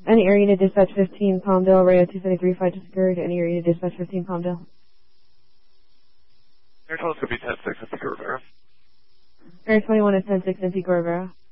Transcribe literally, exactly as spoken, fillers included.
Any area to dispatch fifteen Palmdale, Rayo two seventy-three, five discouraged. Any area to dispatch fifteen Palmdale. Air twelve could be ten six, Antigua Rivera. Air twenty-one is ten six, Antigua Rivera.